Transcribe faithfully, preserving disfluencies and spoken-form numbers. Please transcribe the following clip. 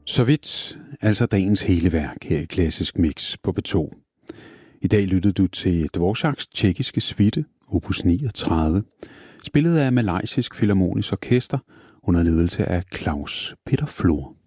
Så vidt, altså dagens hele værk her i Klassisk Mix på P to. I dag lyttede du til Dvoraks tjekkiske suite, opus niogtredive, spillet af Malaysisk Filharmonisk Orkester under ledelse af Klaus Peter Flor.